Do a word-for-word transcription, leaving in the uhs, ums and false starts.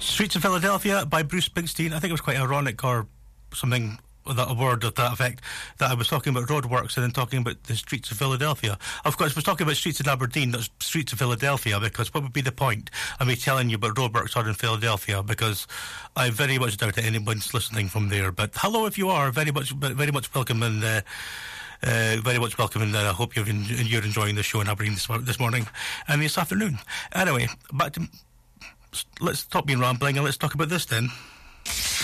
Streets of Philadelphia by Bruce Springsteen. I think it was quite ironic or something, that a word of that effect, that I was talking about roadworks and then talking about the streets of Philadelphia. Of course, I was talking about streets in Aberdeen, that's streets of Philadelphia, because what would be the point of me telling you about roadworks are in Philadelphia? Because I very much doubt that anyone's listening from there. But hello if you are, very much, very much welcome, and uh, uh, very much welcome, and uh, I hope you're, in, you're enjoying the show in Aberdeen this, this morning and this afternoon. Anyway, back to let's stop being rambling and let's talk about this then.